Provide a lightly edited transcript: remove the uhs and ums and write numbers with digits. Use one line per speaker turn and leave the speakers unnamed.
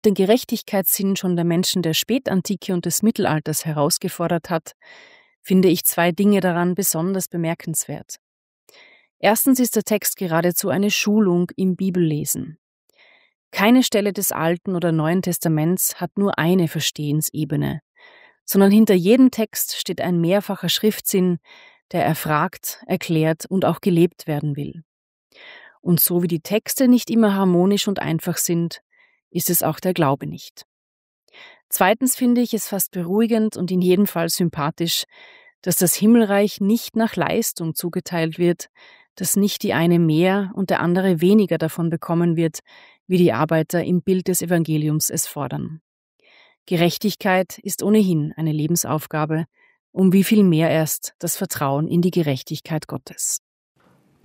den Gerechtigkeitssinn schon der Menschen der Spätantike und des Mittelalters herausgefordert hat, finde ich 2 Dinge daran besonders bemerkenswert. Erstens ist der Text geradezu eine Schulung im Bibellesen. Keine Stelle des Alten oder Neuen Testaments hat nur eine Verstehensebene, sondern hinter jedem Text steht ein mehrfacher Schriftsinn, der erfragt, erklärt und auch gelebt werden will. Und so wie die Texte nicht immer harmonisch und einfach sind, ist es auch der Glaube nicht. Zweitens finde ich es fast beruhigend und in jedem Fall sympathisch, dass das Himmelreich nicht nach Leistung zugeteilt wird, dass nicht die eine mehr und der andere weniger davon bekommen wird, wie die Arbeiter im Bild des Evangeliums es fordern. Gerechtigkeit ist ohnehin eine Lebensaufgabe, um wie viel mehr erst das Vertrauen in die Gerechtigkeit Gottes.